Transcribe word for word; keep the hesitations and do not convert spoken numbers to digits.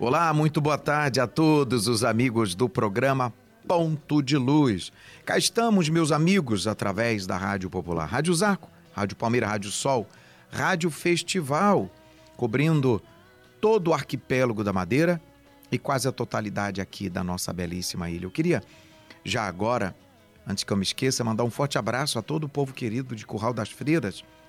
Olá, muito boa tarde a todos os amigos do programa Ponto de Luz. Cá estamos, meus amigos, através da Rádio Popular, Rádio Zaco, Rádio Palmeira, Rádio Sol, Rádio Festival, cobrindo todo o arquipélago da Madeira e quase a totalidade aqui da nossa belíssima ilha. Eu queria, já agora, antes que eu me esqueça, mandar um forte abraço a todo o povo querido de Curral das Freiras,